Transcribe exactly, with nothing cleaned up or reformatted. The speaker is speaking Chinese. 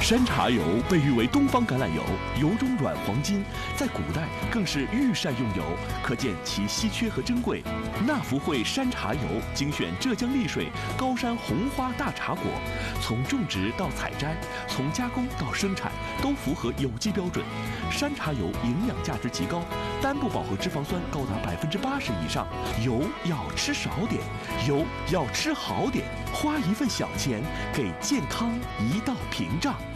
山茶油被誉为东方橄榄油，油中软黄金，在古代更是御膳用油，可见其稀缺和珍贵。纳福汇山茶油精选浙江丽水高山红花大茶果，从种植到采摘，从加工到生产都符合有机标准。山茶油营养价值极高，单不饱和脂肪酸高达百分之八十以上。油要吃少点，油要吃好点，花一份小钱给健康一道屏障。